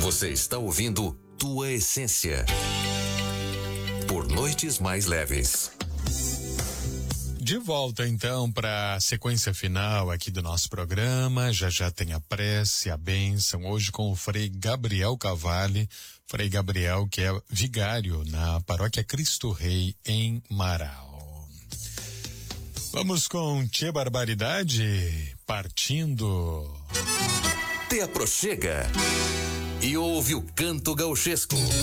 Você está ouvindo Tua Essência por Noites Mais Leves. De volta então para a sequência final aqui do nosso programa. Já tem a prece, a bênção, hoje com o Frei Gabriel Cavalli, Frei Gabriel que é vigário na Paróquia Cristo Rei em Marau. Vamos com Tchê Barbaridade, partindo. Te aproxega e ouve o canto gauchesco.